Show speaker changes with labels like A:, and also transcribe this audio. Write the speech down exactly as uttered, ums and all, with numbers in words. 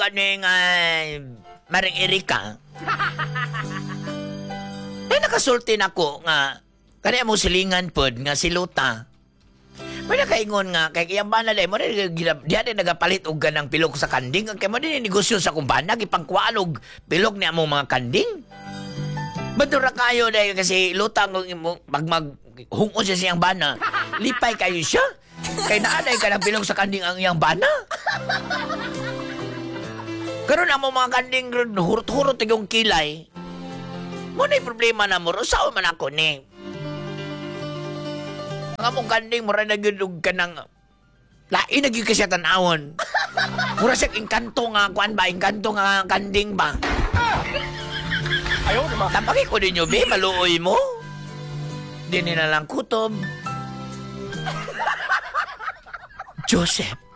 A: kaning uh, Maring Erika. Ay nakasulti nako nga kani mo silingan pod nga si Luta. Pwede kaingon nga kay iyang bana day mo rin diha din nagapalit og ganang pilok sa kanding kay mo din negosyo sa kumbana gipangkuan og pilok ni among mga kanding. Badura kayo day kasi Luta mo mag mag hungon siya siyang bana. Lipay kayo siya. Kay naaday ka ng pilok sa kanding ang iyang bana. Karon ang mga kanding hurot-hurot yung kilay. Mo na problema na mo. Saan man ako ni? Ang among kanding mo rin nagulog ka ng... Lain nagyug ka siya tanawon. Mura siya inkanto nga, kuan ba? Inkanto nga kanding ba?
B: Ayaw naman.
A: Tapaki ko din nyo, be. Maluoy mo. Di na lang kutob. Joseph.